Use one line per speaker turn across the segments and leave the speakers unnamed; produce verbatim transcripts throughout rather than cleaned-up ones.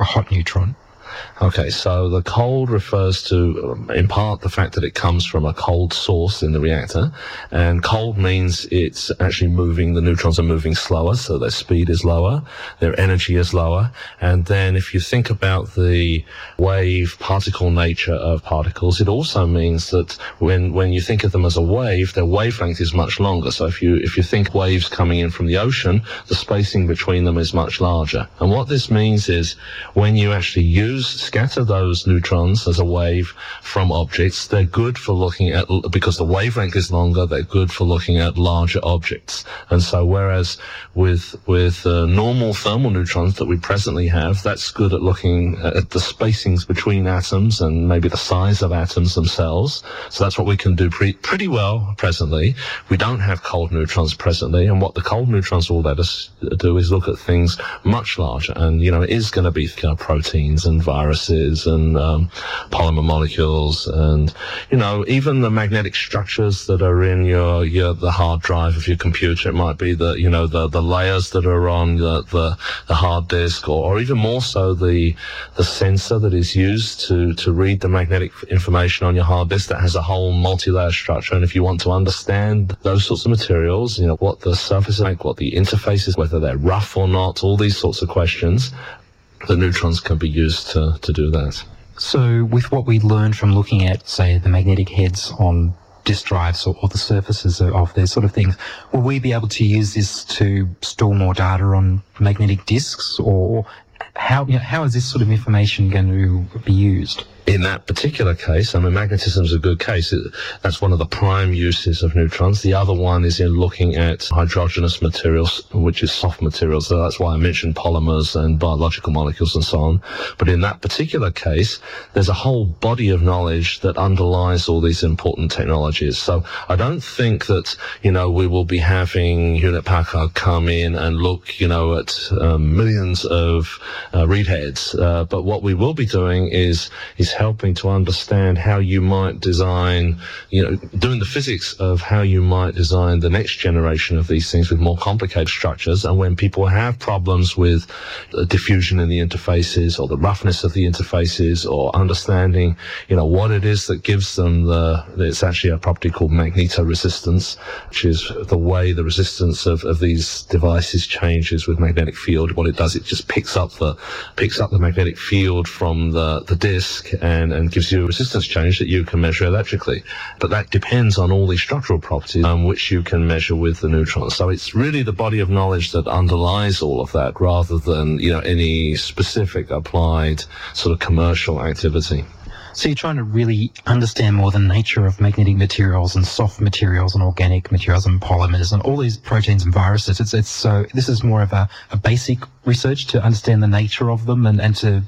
a hot neutron?
Okay, so the cold refers to, um, in part, the fact that it comes from a cold source in the reactor, and cold means it's actually moving, the neutrons are moving slower, so their speed is lower, their energy is lower, and then if you think about the wave particle nature of particles, it also means that when, when you think of them as a wave, their wavelength is much longer. So if you, if you think waves coming in from the ocean, the spacing between them is much larger. And what this means is when you actually use scatter those neutrons as a wave from objects, they're good for looking at, because the wavelength is longer, they're good for looking at larger objects. And so whereas with with uh, normal thermal neutrons that we presently have, that's good at looking at the spacings between atoms and maybe the size of atoms themselves. So that's what we can do pre- pretty well presently. We don't have cold neutrons presently, and what the cold neutrons will let us do is look at things much larger. And, you know, it is going to be kind of proteins and viruses and um, polymer molecules, and, you know, even the magnetic structures that are in your, your the hard drive of your computer. It might be the, you know, the, the layers that are on the, the, the hard disk, or, or even more so the the sensor that is used to, to read the magnetic information on your hard disk, that has a whole multi-layer structure. And if you want to understand those sorts of materials, you know, what the surface is like, what the interface is, whether they're rough or not, all these sorts of questions, the neutrons can be used to, to do that.
So with what we learned from looking at, say, the magnetic heads on disk drives or, or the surfaces of these sort of things, will we be able to use this to store more data on magnetic disks, or how, you know, how is this sort of information going to be used?
In that particular case, I mean, magnetism is a good case. It, that's one of the prime uses of neutrons. The other one is in looking at hydrogenous materials, which is soft materials. So that's why I mentioned polymers and biological molecules and so on. But in that particular case, there's a whole body of knowledge that underlies all these important technologies. So I don't think that, you know, we will be having Hewlett Packard come in and look, you know, at um, millions of uh, read heads. Uh, but what we will be doing is, is helping to understand how you might design, you know, doing the physics of how you might design the next generation of these things with more complicated structures. And when people have problems with the diffusion in the interfaces, or the roughness of the interfaces, or understanding, you know, what it is that gives them the, it's actually a property called magnetoresistance, which is the way the resistance of, of these devices changes with magnetic field. What it does, it just picks up the, picks up the magnetic field from the, the disk, And, and gives you a resistance change that you can measure electrically. But that depends on all these structural properties, um, which you can measure with the neutrons. So it's really the body of knowledge that underlies all of that, rather than, you know, any specific applied sort of commercial activity.
So you're trying to really understand more the nature of magnetic materials and soft materials and organic materials and polymers and all these proteins and viruses. It's, it's so, this is more of a, a basic research to understand the nature of them and, and to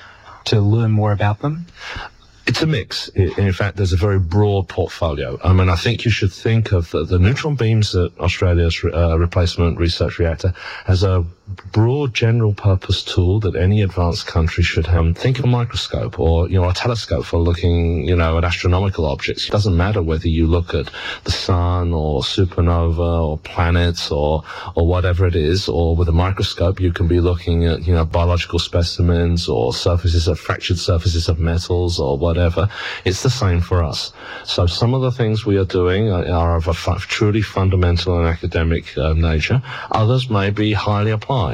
to learn more about them?
It's a mix. In fact, there's a very broad portfolio. I mean, I think you should think of the, the neutron beams at Australia's uh, replacement research reactor as a broad general purpose tool that any advanced country should have. Think of a microscope, or, you know, a telescope for looking, you know, at astronomical objects. It doesn't matter whether you look at the sun or supernova or planets or, or whatever it is, or with a microscope you can be looking at, you know, biological specimens or surfaces of fractured surfaces of metals or whatever. It's the same for us. So some of the things we are doing are, are of a fu- truly fundamental and academic uh, nature. Others may be highly applied.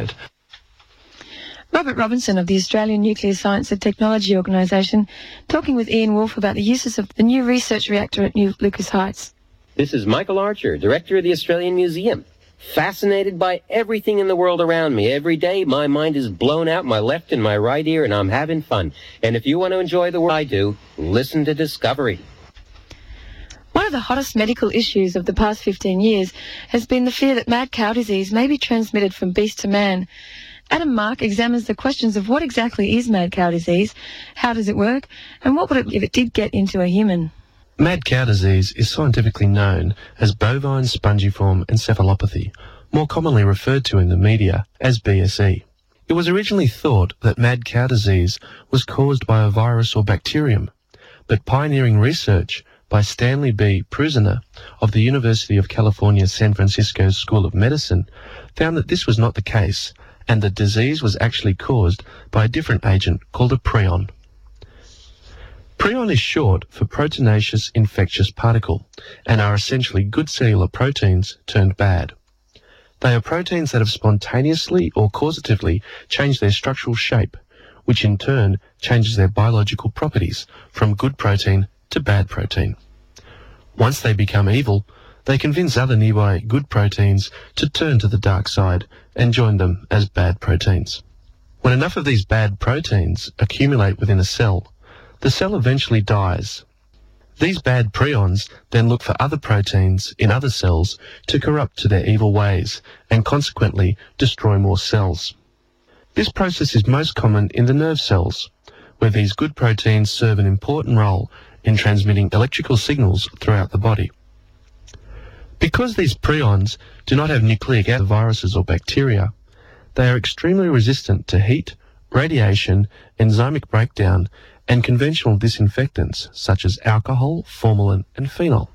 Robert Robinson of the Australian Nuclear Science and Technology Organisation, talking with Ian Wolfe about the uses of the new research reactor at New Lucas Heights.
This is Michael Archer, Director of the Australian Museum. Fascinated by everything in the world around me. Every day my mind is blown out my left and my right ear, and I'm having fun. And if you want to enjoy the world I do, listen to Discovery.
One of the hottest medical issues of the past fifteen years has been the fear that mad cow disease may be transmitted from beast to man. Adam Mark examines the questions of what exactly is mad cow disease, how does it work, and what would it if it did get into a human?
Mad cow disease is scientifically known as bovine spongiform encephalopathy, more commonly referred to in the media as B S E. It was originally thought that mad cow disease was caused by a virus or bacterium, but pioneering research by Stanley B. Prusiner of the University of California San Francisco School of Medicine found that this was not the case, and the disease was actually caused by a different agent called a prion. Prion is short for proteinaceous infectious particle and are essentially good cellular proteins turned bad. They are proteins that have spontaneously or causatively changed their structural shape, which in turn changes their biological properties from good protein to bad protein. Once they become evil, they convince other nearby good proteins to turn to the dark side and join them as bad proteins. When enough of these bad proteins accumulate within a cell, the cell eventually dies. These bad prions then look for other proteins in other cells to corrupt to their evil ways and consequently destroy more cells. This process is most common in the nerve cells, where these good proteins serve an important role in transmitting electrical signals throughout the body. Because these prions do not have nucleic acid viruses or bacteria, they are extremely resistant to heat, radiation, enzymic breakdown, and conventional disinfectants such as alcohol, formalin, and phenol.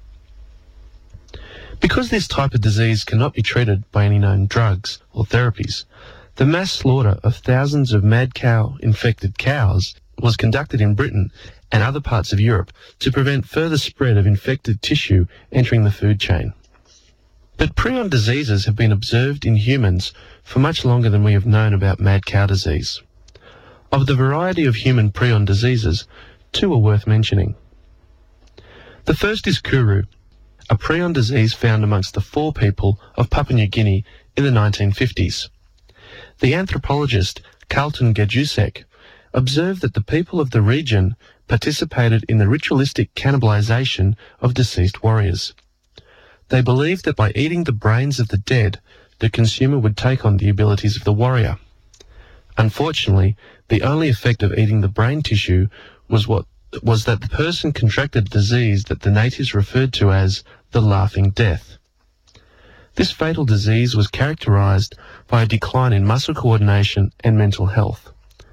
Because this type of disease cannot be treated by any known drugs or therapies, the mass slaughter of thousands of mad cow infected cows was conducted in Britain and other parts of Europe to prevent further spread of infected tissue entering the food chain. But prion diseases have been observed in humans for much longer than we have known about mad cow disease. Of the variety of human prion diseases, two are worth mentioning. The first is Kuru, a prion disease found amongst the Fore people of Papua New Guinea in the nineteen fifties. The anthropologist Carlton Gajdusek observed that the people of the region participated in the ritualistic cannibalization of deceased warriors. They believed that by eating the brains of the dead, the consumer would take on the abilities of the warrior. Unfortunately, the only effect of eating the brain tissue was what was that the person contracted a disease that the natives referred to as the laughing death. This fatal disease was characterized by a decline in muscle coordination and mental health.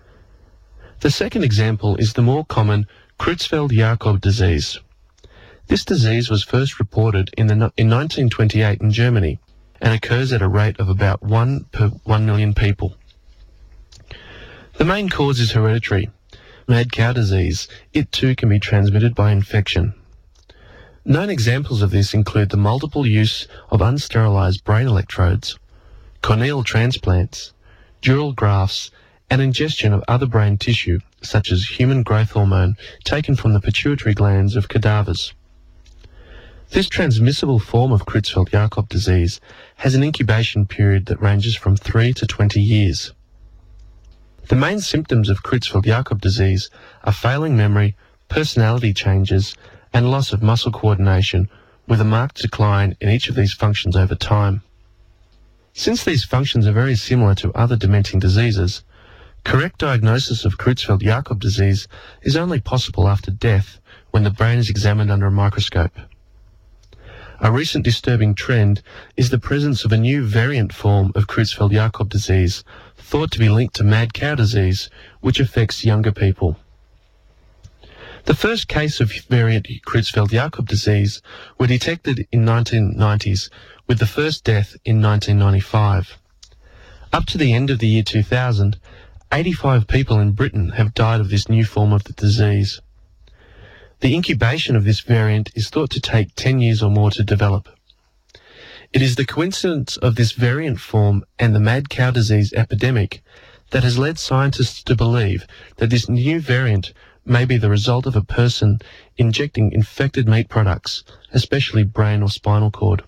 The second example is the more common Creutzfeldt-Jakob disease. This disease was first reported in, the, in nineteen twenty-eight in Germany and occurs at a rate of about one per one million people. The main cause is hereditary. Mad cow disease, it too can be transmitted by infection. Known examples of this include the multiple use of unsterilized brain electrodes, corneal transplants, dural grafts, and ingestion of other brain tissue, such as human growth hormone taken from the pituitary glands of cadavers. This transmissible form of Creutzfeldt-Jakob disease has an incubation period that ranges from three to twenty years. The main symptoms of Creutzfeldt-Jakob disease are failing memory, personality changes, and loss of muscle coordination, with a marked decline in each of these functions over time. Since these functions are very similar to other dementing diseases, correct diagnosis of Creutzfeldt-Jakob disease is only possible after death when the brain is examined under a microscope. A recent disturbing trend is the presence of a new variant form of Creutzfeldt-Jakob disease, thought to be linked to mad cow disease, which affects younger people. The first case of variant Creutzfeldt-Jakob disease were detected in nineteen nineties, with the first death in nineteen ninety-five. Up to the end of the year two thousand, eighty-five people in Britain have died of this new form of the disease. The incubation of this variant is thought to take ten years or more to develop. It is the coincidence of this variant form and the mad cow disease epidemic that has led scientists to believe that this new variant may be the result of a person injecting infected meat products, especially brain or spinal cord.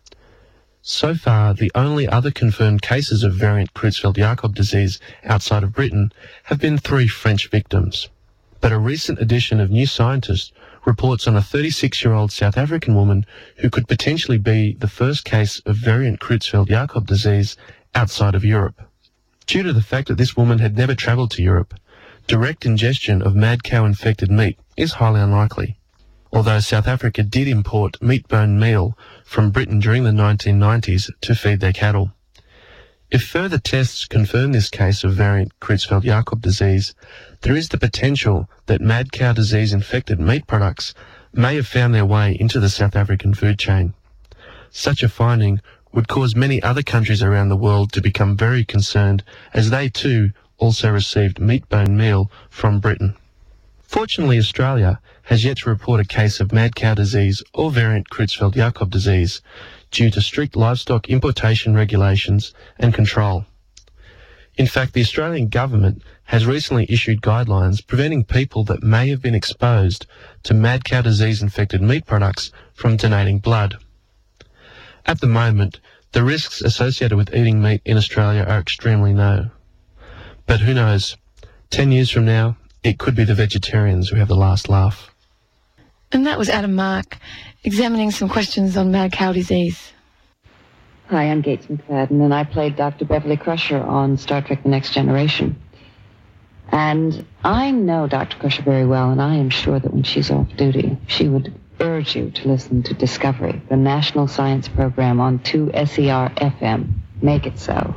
So far, the only other confirmed cases of variant Creutzfeldt-Jakob disease outside of Britain have been three French victims. But a recent edition of New Scientist reports on a thirty-six-year-old South African woman who could potentially be the first case of variant Creutzfeldt-Jakob disease outside of Europe. Due to the fact that this woman had never travelled to Europe, direct ingestion of mad cow-infected meat is highly unlikely, although South Africa did import meat-bone meal from Britain during the nineteen nineties to feed their cattle. If further tests confirm this case of variant Creutzfeldt-Jakob disease, there is the potential that mad cow disease-infected meat products may have found their way into the South African food chain. Such a finding would cause many other countries around the world to become very concerned, as they too also received meat-bone meal from Britain. Fortunately, Australia has yet to report a case of mad cow disease or variant Creutzfeldt-Jakob disease due to strict livestock importation regulations and control. In fact, the Australian government has recently issued guidelines preventing people that may have been exposed to mad cow disease-infected meat products from donating blood. At the moment, the risks associated with eating meat in Australia are extremely low. But who knows? Ten years from now, it could be the vegetarians who have the last laugh.
And that was Adam Mark, examining some questions on mad cow disease.
Hi, I'm Gates McFadden, and I played Doctor Beverly Crusher on Star Trek The Next Generation. And I know Doctor Crusher very well, and I am sure that when she's off duty, she would urge you to listen to Discovery, the national science program on two S E R F M. Make it so.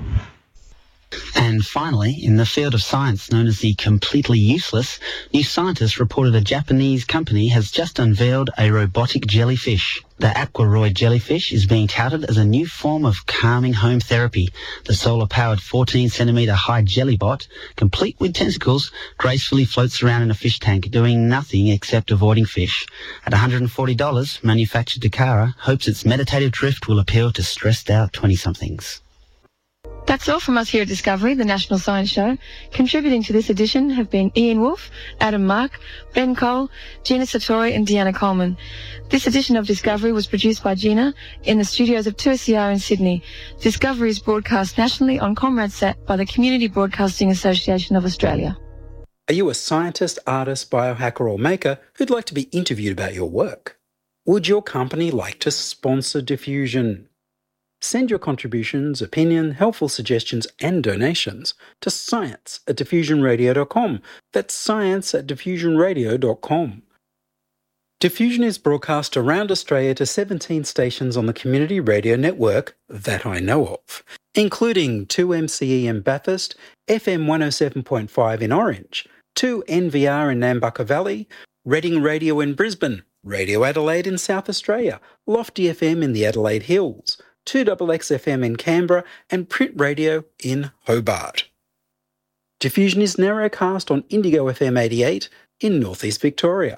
And finally, in the field of science known as the completely useless, New Scientist reported a Japanese company has just unveiled a robotic jellyfish. The Aquaroid jellyfish is being touted as a new form of calming home therapy. The solar-powered fourteen centimetre high jellybot, complete with tentacles, gracefully floats around in a fish tank, doing nothing except avoiding fish. At one hundred forty dollars, manufactured Takara hopes its meditative drift will appeal to stressed-out twenty-somethings.
That's all from us here at Discovery, the National Science Show. Contributing to this edition have been Ian Wolfe, Adam Mark, Ben Cole, Gina Sartori and Deanna Coleman. This edition of Discovery was produced by Gina in the studios of two S E R in Sydney. Discovery is broadcast nationally on ComradeSat by the Community Broadcasting Association of Australia.
Are you a scientist, artist, biohacker or maker who'd like to be interviewed about your work? Would your company like to sponsor Diffusion? Send your contributions, opinion, helpful suggestions and donations to science at diffusion radio dot com. That's science at diffusion radio dot com. Diffusion is broadcast around Australia to seventeen stations on the community radio network that I know of, including two M C E in Bathurst, F M one oh seven point five in Orange, two N V R in Nambucca Valley, Reading Radio in Brisbane, Radio Adelaide in South Australia, Lofty F M in the Adelaide Hills, two X X F M in Canberra and Print Radio in Hobart. Diffusion is narrowcast on Indigo F M eighty-eight in Northeast Victoria.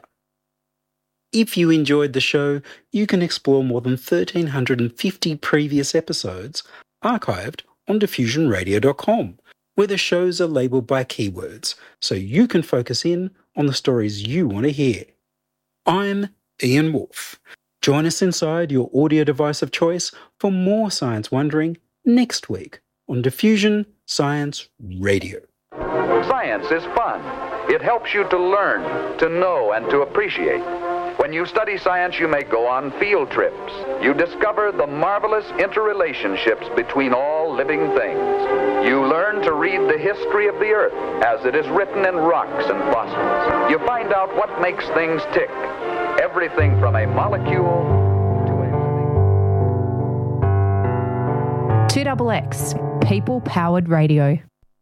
If you enjoyed the show, you can explore more than one thousand three hundred fifty previous episodes archived on diffusion radio dot com, where the shows are labelled by keywords, so you can focus in on the stories you want to hear. I'm Ian Wolfe. Join us inside your audio device of choice for more science wondering next week on Diffusion Science Radio.
Science is fun. It helps you to learn, to know, and to appreciate. When you study science, you may go on field trips. You discover the marvelous interrelationships between all living things. You learn to read the history of the Earth as it is written in rocks and fossils. You find out what makes things tick. Everything from a molecule to a...
two X X, people-powered radio.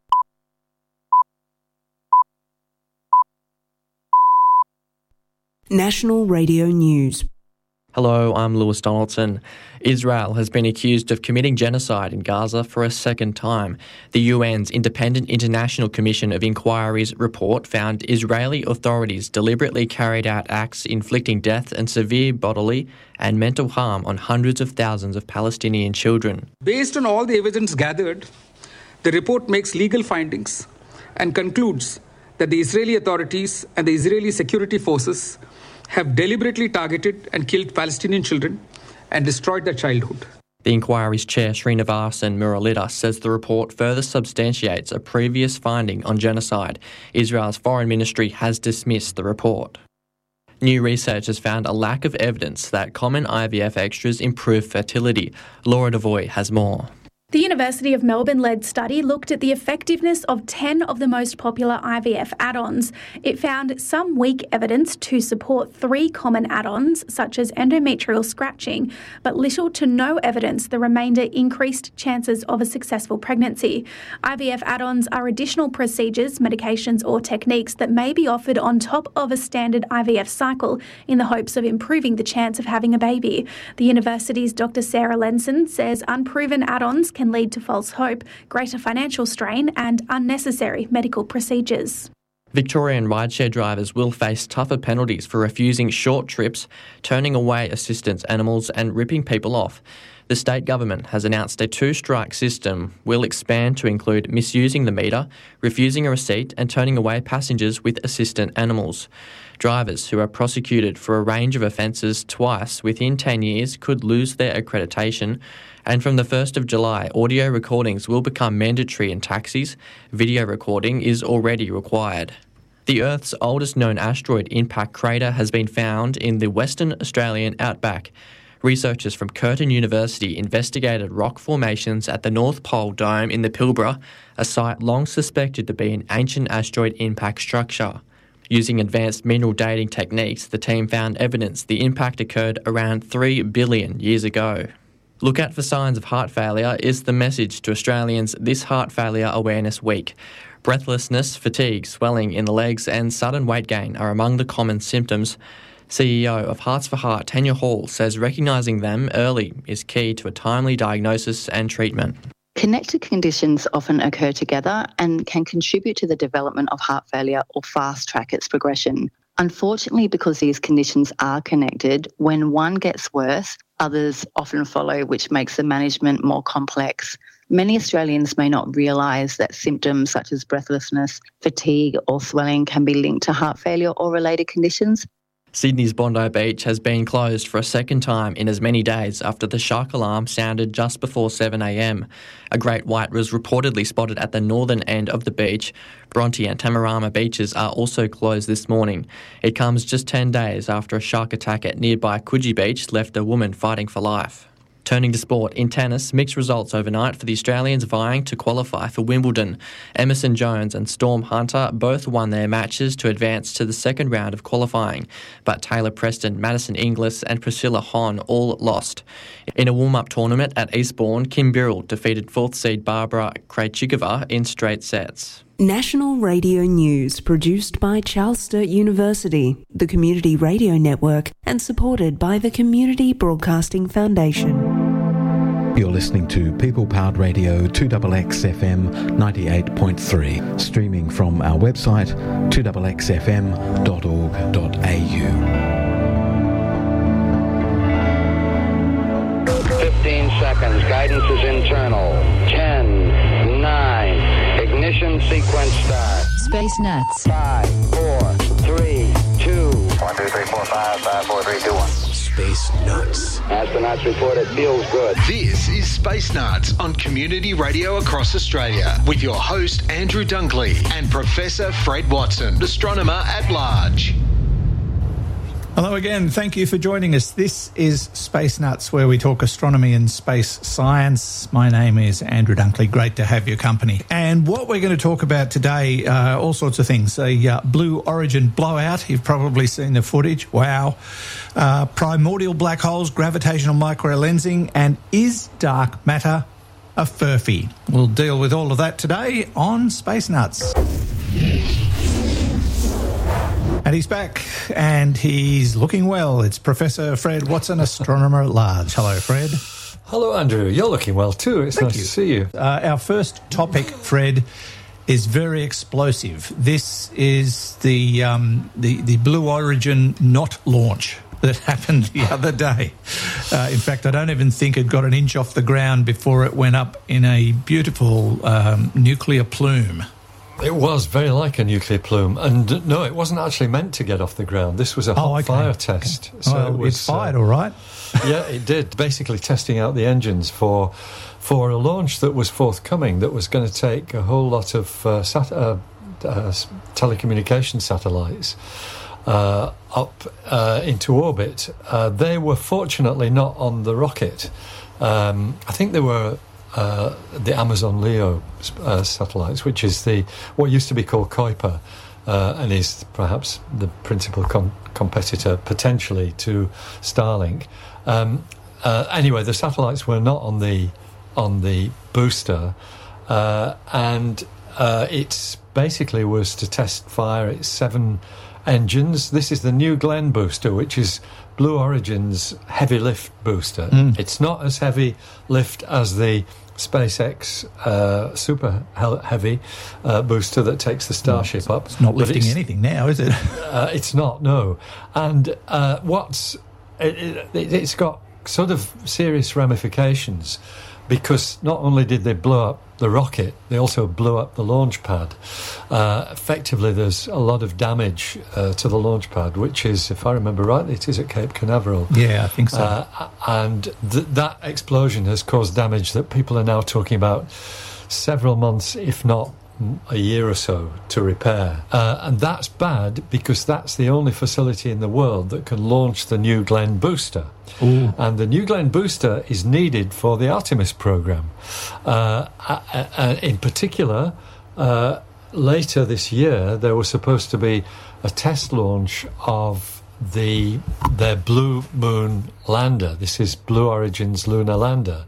National Radio News.
Hello, I'm Lewis Donaldson. Israel has been accused of committing genocide in Gaza for a second time. The U N's Independent International Commission of Inquiry's report found Israeli authorities deliberately carried out acts inflicting death and severe bodily and mental harm on hundreds of thousands of Palestinian children.
Based on all the evidence gathered, the report makes legal findings and concludes that the Israeli authorities and the Israeli security forces have deliberately targeted and killed Palestinian children and destroyed their childhood.
The inquiry's chair, Srinivas Muralidharan, says the report further substantiates a previous finding on genocide. Israel's foreign ministry has dismissed the report. New research has found a lack of evidence that common I V F extras improve fertility. Laura Devoy has more.
The University of Melbourne-led study looked at the effectiveness of ten of the most popular I V F add-ons. It found some weak evidence to support three common add-ons, such as endometrial scratching, but little to no evidence the remainder increased chances of a successful pregnancy. I V F add-ons are additional procedures, medications or techniques that may be offered on top of a standard I V F cycle in the hopes of improving the chance of having a baby. The university's Doctor Sarah Lenson says unproven add-ons can lead to false hope, greater financial strain and unnecessary medical procedures.
Victorian rideshare drivers will face tougher penalties for refusing short trips, turning away assistance animals and ripping people off. The state government has announced a two-strike system will expand to include misusing the meter, refusing a receipt and turning away passengers with assistant animals. Drivers who are prosecuted for a range of offences twice within ten years could lose their accreditation. And from the first of July, audio recordings will become mandatory in taxis. Video recording is already required. The Earth's oldest known asteroid impact crater has been found in the Western Australian outback. Researchers from Curtin University investigated rock formations at the North Pole Dome in the Pilbara, a site long suspected to be an ancient asteroid impact structure. Using advanced mineral dating techniques, the team found evidence the impact occurred around three billion years ago. Look out for signs of heart failure is the message to Australians this Heart Failure Awareness Week. Breathlessness, fatigue, swelling in the legs and sudden weight gain are among the common symptoms. C E O of Hearts for Heart, Tanya Hall, says recognising them early is key to a timely diagnosis and treatment.
Connected conditions often occur together and can contribute to the development of heart failure or fast-track its progression. Unfortunately, because these conditions are connected, when one gets worse, others often follow, which makes the management more complex. Many Australians may not realise that symptoms such as breathlessness, fatigue or swelling can be linked to heart failure or related conditions.
Sydney's Bondi Beach has been closed for a second time in as many days after the shark alarm sounded just before seven a m. A great white was reportedly spotted at the northern end of the beach. Bronte and Tamarama beaches are also closed this morning. It comes just ten days after a shark attack at nearby Coogee Beach left a woman fighting for life. Turning to sport, in tennis, mixed results overnight for the Australians vying to qualify for Wimbledon. Emerson Jones and Storm Hunter both won their matches to advance to the second round of qualifying, but Taylor Preston, Madison Inglis and Priscilla Hon all lost. In a warm-up tournament at Eastbourne, Kim Birrell defeated fourth seed Barbara Krejcikova in straight sets.
National Radio News, produced by Charles Sturt University, the Community Radio Network, and supported by the Community Broadcasting Foundation.
You're listening to People Powered Radio two X X F M ninety-eight point three, streaming from our website two x x f m dot org dot a u.
fifteen seconds, guidance is internal. ten, nine, ignition sequence start.
Space Nuts.
five, four, three, two. one, two, three, four, five, five, four, three, two, one.
Space Nuts.
Astronauts report it feels good.
This is Space Nuts on Community Radio across Australia with your host Andrew Dunkley and Professor Fred Watson, astronomer at large.
Hello again. Thank you for joining us. This is Space Nuts, where we talk astronomy and space science. My name is Andrew Dunkley. Great to have your company. And what we're going to talk about today, uh, all sorts of things. A uh, Blue Origin blowout. You've probably seen the footage. Wow. Uh, primordial black holes, gravitational microlensing, and is dark matter a furphy? We'll deal with all of that today on Space Nuts. And he's back, and he's looking well. It's Professor Fred Watson, astronomer at large. Hello, Fred.
Hello, Andrew. You're looking well too. It's
Thank
nice
you.
to see you.
Uh, our first topic, Fred, is very explosive. This is the um, the, the Blue Origin not launch that happened the other day. Uh, in fact, I don't even think it got an inch off the ground before it went up in a beautiful um, nuclear plume.
It was very like a nuclear plume. And no, it wasn't actually meant to get off the ground. This was a hot
Oh, okay.
fire test.
Okay.
So
Oh,
it, was,
it fired
uh,
all right.
Yeah, it did. Basically testing out the engines for for a launch that was forthcoming, that was going to take a whole lot of uh, sat- uh, uh, telecommunication satellites uh, up uh, into orbit. Uh, they were fortunately not on the rocket. Um, I think they were uh, the Amazon Leo uh, satellites, which is the what used to be called Kuiper, uh, and is perhaps the principal com- competitor potentially to Starlink. Um, uh, anyway, the satellites were not on the on the booster, uh, and uh, it basically was to test fire its seven engines. This is the New Glenn booster, which is Blue Origin's heavy lift booster. Mm. It's not as heavy lift as the SpaceX uh, super heavy uh, booster that takes the Starship
no,
up.
It's not lifting it's, anything now, is it?
uh, it's not, no. And uh, what's it, it, it's got sort of serious ramifications, because not only did they blow up the rocket, they also blew up the launch pad. Uh, effectively, there's a lot of damage uh, to the launch pad, which is, if I remember rightly, it is at Cape Canaveral.
Yeah, I think so.
Uh, and th- that explosion has caused damage that people are now talking about several months, if not a year or so, to repair. Uh, and that's bad, because that's the only facility in the world that can launch the New Glenn booster.
Ooh.
And the New Glenn booster is needed for the Artemis program. Uh, uh, in particular, uh, later this year, there was supposed to be a test launch of the their Blue Moon lander. This is Blue Origin's lunar lander,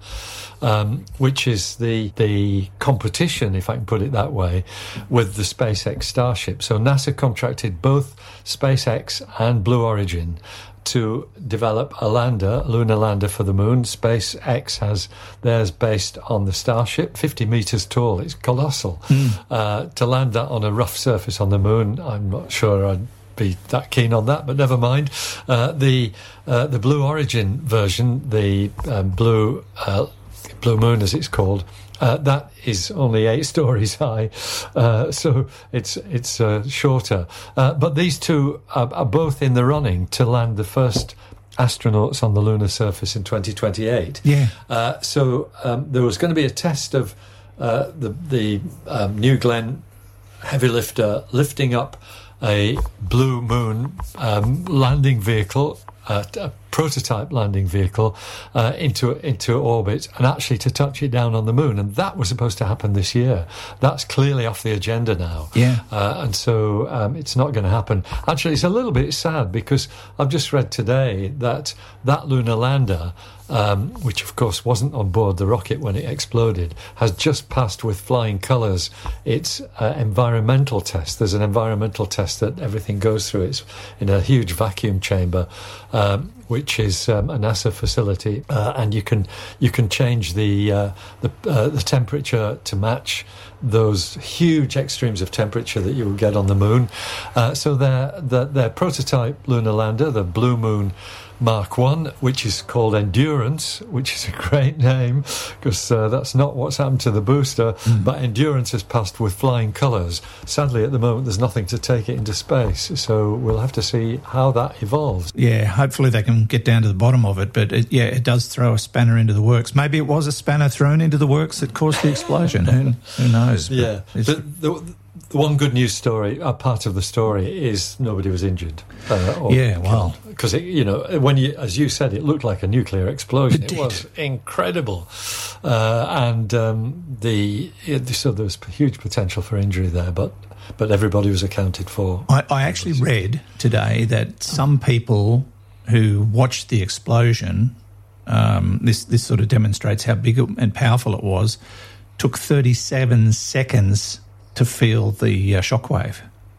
um, which is the the competition, if I can put it that way, with the SpaceX Starship. So NASA contracted both SpaceX and Blue Origin to develop a lander, a lunar lander for the moon. SpaceX has theirs based on the Starship, fifty metres tall. It's colossal. Mm. Uh, to land that on a rough surface on the moon, I'm not sure I'd be that keen on that, but never mind. Uh, the uh, the Blue Origin version, the um, Blue uh, Blue Moon, as it's called, uh, that is only eight stories high, uh, so it's it's uh, shorter. Uh, but these two are, are both in the running to land the first astronauts on the lunar surface in twenty twenty-eight.
Yeah.
Uh, so um, there was going to be a test of uh, the the um, New Glenn heavy lifter lifting up a Blue Moon um, landing vehicle, uh, a prototype landing vehicle, uh, into into orbit, and actually to touch it down on the moon. And that was supposed to happen this year. That's clearly off the agenda now.
Yeah.
Uh, and so um, it's not going to happen. Actually, it's a little bit sad, because I've just read today that that lunar lander, um, which of course wasn't on board the rocket when it exploded, has just passed with flying colours its uh, environmental test. There's an environmental test that everything goes through. It's in a huge vacuum chamber, um, which is um, a NASA facility, uh, and you can you can change the uh, the, uh, the temperature to match those huge extremes of temperature that you will get on the moon. Uh, so their, their their prototype lunar lander, the Blue Moon Mark one, which is called Endurance, which is a great name, because uh, that's not what's happened to the booster, mm. but Endurance has passed with flying colours. Sadly, at the moment, there's nothing to take it into space, so we'll have to see how that evolves.
Yeah, hopefully they can get down to the bottom of it, but it, yeah, it does throw a spanner into the works. Maybe it was a spanner thrown into the works that caused the explosion. who, who knows? But
yeah, the, the, the one good news story, a part of the story, is nobody was injured. Uh, or
yeah, well,
because you know, when you, as you said, it looked like a nuclear explosion.
It,
it
did.
was incredible, uh, and um, the it, so there was huge potential for injury there, but but everybody was accounted for.
I, I actually read today that some people who watched the explosion, um, this this sort of demonstrates how big and powerful it was, took thirty-seven seconds to feel the uh, shockwave.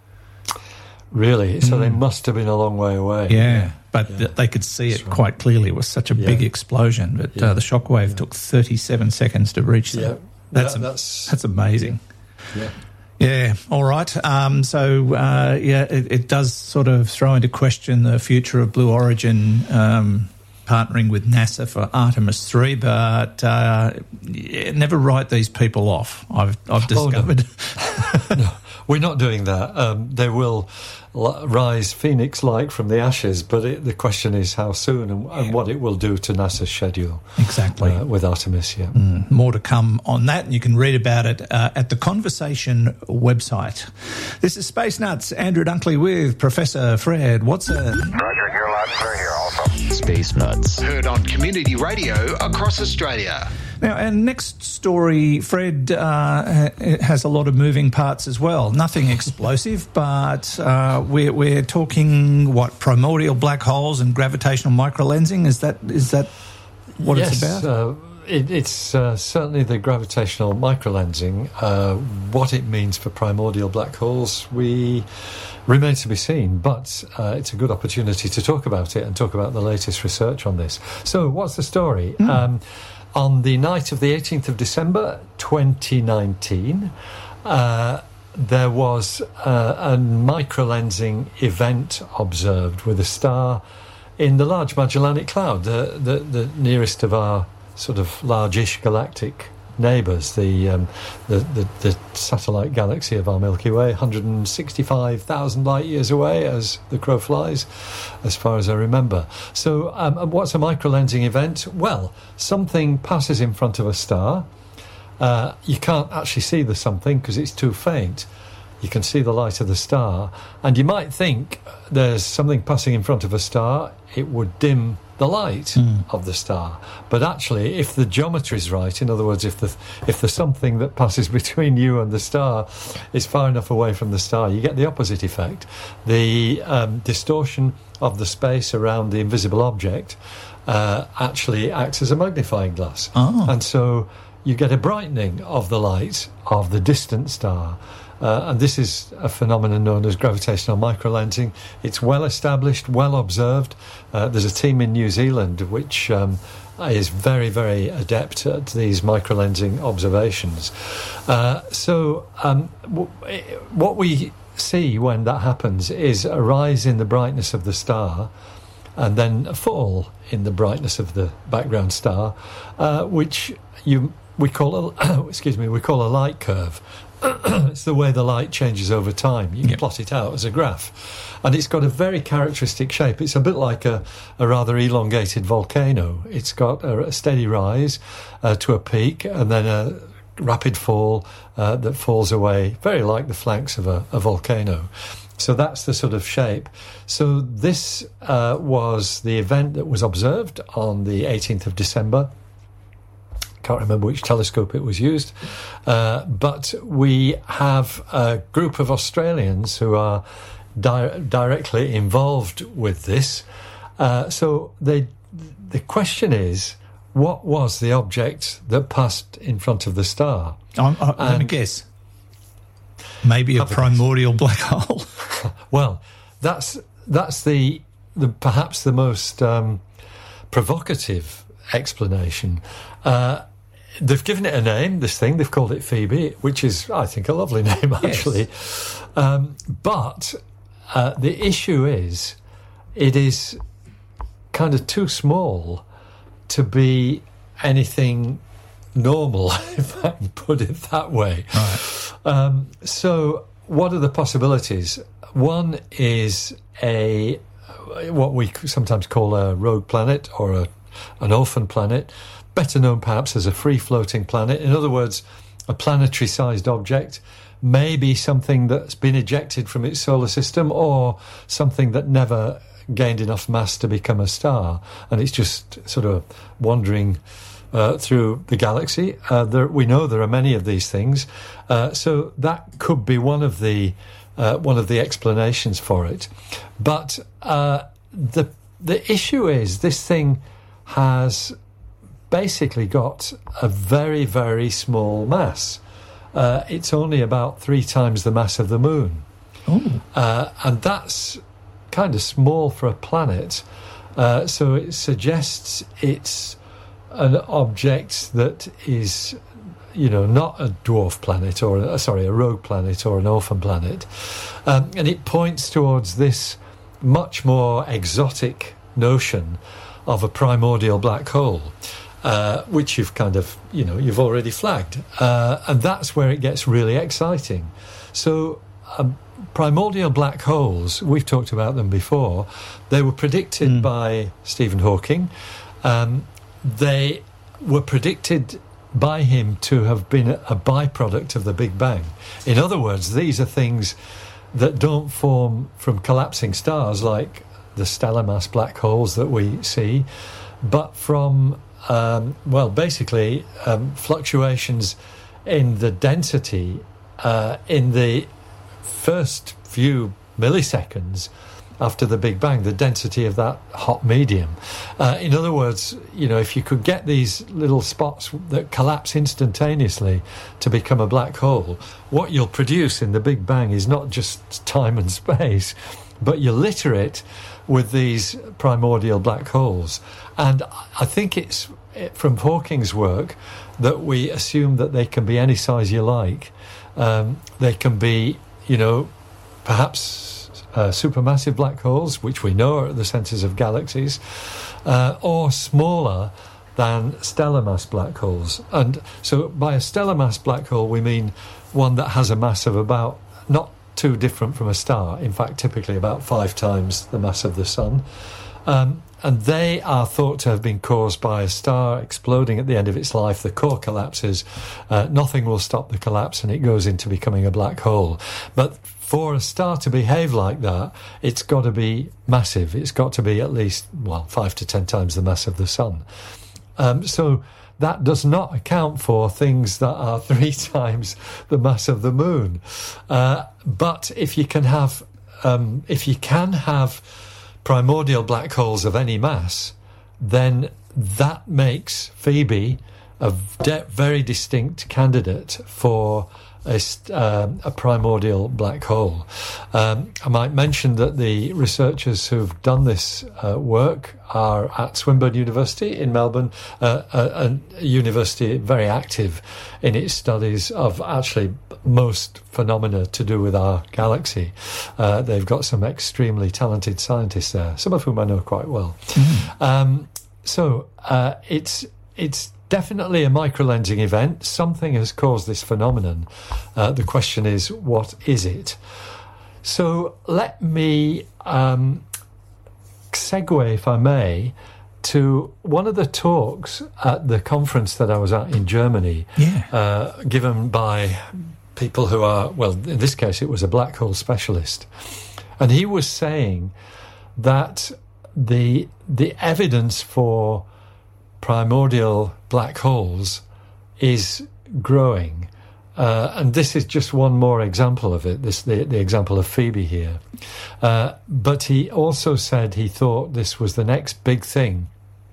Really? So
mm.
they must have been a long way away.
Yeah, yeah. but yeah. Th- they could see it right. quite clearly. It was such a yeah. big explosion, but yeah. uh, the shockwave yeah. took thirty-seven seconds to reach them.
Yeah.
That's,
yeah,
a,
that's
that's amazing.
Yeah.
Yeah, all right. Um, so, uh, yeah, it, it does sort of throw into question the future of Blue Origin um, partnering with NASA for Artemis three, but uh, yeah, never write these people off, I've, I've discovered.
Oh, no. no, we're not doing that. Um, they will l- rise phoenix-like from the ashes, but it, the question is how soon and, yeah. and what it will do to NASA's schedule.
Exactly.
Uh, with Artemis, yeah.
Mm, more to come on that, and you can read about it uh, at the Conversation website. This is Space Nuts, Andrew Dunkley with Professor Fred Watson.
Roger, you're loud and clear here also.
Space Nuts.
Heard on Community Radio across Australia.
Now, our next story, Fred, uh, has a lot of moving parts as well. Nothing explosive, but uh, we're, we're talking, what, primordial black holes and gravitational microlensing? Is that is that what
yes,
it's about?
Uh, it, it's uh, certainly the gravitational microlensing. Uh, what it means for primordial black holes, we remains to be seen, but uh, it's a good opportunity to talk about it and talk about the latest research on this. So, what's the story? Mm. Um, On the night of the eighteenth of December, twenty nineteen, uh, there was uh, a microlensing event observed with a star in the Large Magellanic Cloud, the, the, the nearest of our sort of large-ish galactic neighbours, the, um, the, the the satellite galaxy of our Milky Way, one hundred sixty-five thousand light years away as the crow flies, as far as I remember. So um, what's a microlensing event? Well, something passes in front of a star. Uh, you can't actually see the something because it's too faint. You can see the light of the star, and you might think there's something passing in front of a star, it would dim the light mm. of the star. But actually, if the geometry is right, in other words, if the if the something that passes between you and the star is far enough away from the star, you get the opposite effect. The um, distortion of the space around the invisible object uh, actually acts as a magnifying glass.
Oh.
And so you get a brightening of the light of the distant star. Uh, and this is a phenomenon known as gravitational microlensing. It's well established, well observed. Uh, there's a team in New Zealand which um, is very, very adept at these microlensing observations. Uh, so um, w- what we see when that happens is a rise in the brightness of the star and then a fall in the brightness of the background star, uh, which you we call a excuse me we call a light curve. It's the way the light changes over time. You can yep. plot it out as a graph. And it's got a very characteristic shape. It's a bit like a, a rather elongated volcano. It's got a, a steady rise uh, to a peak and then a rapid fall uh, that falls away, very like the flanks of a, a volcano. So that's the sort of shape. So this uh, was the event that was observed on the eighteenth of December. Can't remember which telescope it was used, uh, but we have a group of Australians who are di- directly involved with this. Uh, so they, the question is, what was the object that passed in front of the star?
I'm, I'm, let me guess. Maybe a primordial black hole.
Well, that's that's the, the perhaps the most um, provocative explanation. Uh, They've given it a name, this thing. They've called it Phoebe, which is, I think, a lovely name, actually. Yes. Um, but uh, the issue is, it is kind of too small to be anything normal, if I can put it that way.
Right.
Um, so what are the possibilities? One is a what we sometimes call a rogue planet or a, an orphan planet, better known perhaps as a free-floating planet. In other words, a planetary-sized object, maybe something that's been ejected from its solar system or something that never gained enough mass to become a star, and it's just sort of wandering uh, through the galaxy. Uh, there, we know there are many of these things, uh, so that could be one of the uh, one of the explanations for it. But uh, the the issue is this thing has basically got a very, very small mass. Uh, it's only about three times the mass of the moon. Uh, and that's kind of small for a planet. Uh, so it suggests it's an object that is, you know, not a dwarf planet or, a, sorry, a rogue planet or an orphan planet. Um, and it points towards this much more exotic notion of a primordial black hole. Uh, which you've kind of, you know, you've already flagged. Uh, and that's where it gets really exciting. So um, primordial black holes, we've talked about them before, they were predicted mm. by Stephen Hawking. Um, they were predicted by him to have been a byproduct of the Big Bang. In other words, these are things that don't form from collapsing stars like the stellar mass black holes that we see, but from, um, well, basically um, fluctuations in the density uh, in the first few milliseconds after the Big Bang, the density of that hot medium. Uh, in other words, you know, if you could get these little spots that collapse instantaneously to become a black hole, what you'll produce in the Big Bang is not just time and space, but you litter it with these primordial black holes. And I think it's from Hawking's work that we assume that they can be any size you like. Um, they can be, you know, perhaps Uh, supermassive black holes, which we know are at the centres of galaxies, uh, or smaller than stellar mass black holes. And so by a stellar mass black hole, we mean one that has a mass of about, not too different from a star, in fact, typically about five times the mass of the sun. Um, and they are thought to have been caused by a star exploding at the end of its life. The core collapses, uh, nothing will stop the collapse, and it goes into becoming a black hole. But for a star to behave like that, it's got to be massive. It's got to be at least, well, five to ten times the mass of the sun. Um, so that does not account for things that are three times the mass of the moon. Uh, but if you can have, um, if you can have primordial black holes of any mass, then that makes Phoebe a de- very distinct candidate for A, um, a primordial black hole. Um, I might mention that the researchers who've done this uh, work are at Swinburne University in Melbourne, uh, a, a university very active in its studies of actually most phenomena to do with our galaxy. Uh, they've got some extremely talented scientists there, some of whom I know quite well. Mm. Um, so uh, it's it's definitely a microlensing event. Something has caused this phenomenon. Uh, the question is, what is it? So let me um, segue, if I may, to one of the talks at the conference that I was at in Germany,
yeah.
uh, given by people who are, well, in this case, it was a black hole specialist. And he was saying that the the evidence for primordial black holes is growing. Uh, and this is just one more example of it, this the, the example of Phoebe here. Uh, but he also said he thought this was the next big thing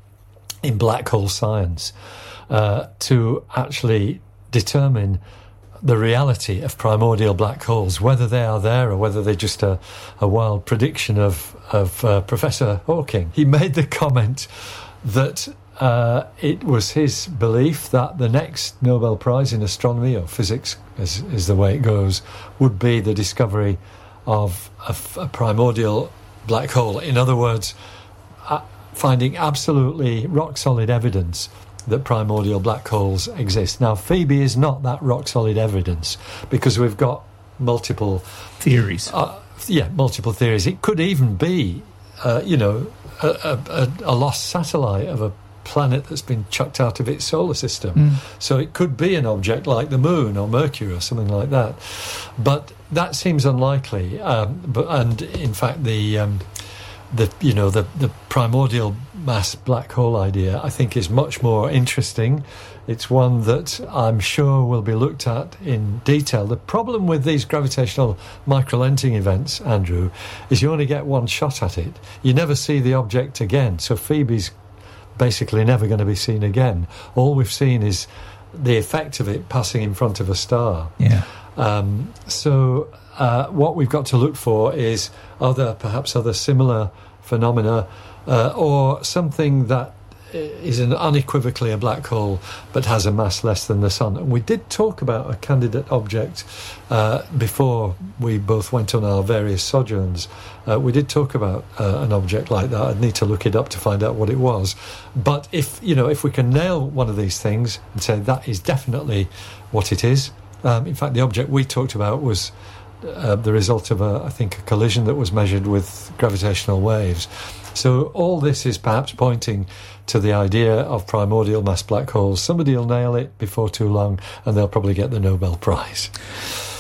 in black hole science, uh, to actually determine the reality of primordial black holes, whether they are there or whether they're just a, a wild prediction of, of uh, Professor Hawking. He made the comment that Uh, it was his belief that the next Nobel Prize in astronomy, or physics is, is the way it goes, would be the discovery of a, a primordial black hole. In other words, uh, finding absolutely rock-solid evidence that primordial black holes exist. Now, Phoebe is not that rock-solid evidence, because we've got multiple
theories.
Uh, yeah, multiple theories. It could even be, uh, you know, a, a, a lost satellite of a planet that's been chucked out of its solar system. Mm. So it could be an object like the moon or Mercury or something like that. But that seems unlikely. Um, but and in fact, the um, the you know the the primordial mass black hole idea, I think, is much more interesting. It's one that I'm sure will be looked at in detail. The problem with these gravitational microlensing events, Andrew, is you only get one shot at it. You never see the object again. So Phoebe's basically never going to be seen again. All we've seen is the effect of it passing in front of a star.
Yeah.
Um, so uh, what we've got to look for is other, perhaps other similar phenomena, uh, or something that is an unequivocally a black hole but has a mass less than the sun. And we did talk about a candidate object uh, before we both went on our various sojourns. Uh, we did talk about uh, an object like that. I'd need to look it up to find out what it was. But if, you know, if we can nail one of these things and say that is definitely what it is. Um, in fact, the object we talked about was uh, the result of, a, I think, a collision that was measured with gravitational waves. So all this is perhaps pointing to the idea of primordial mass black holes. Somebody will nail it before too long, and they'll probably get the Nobel Prize.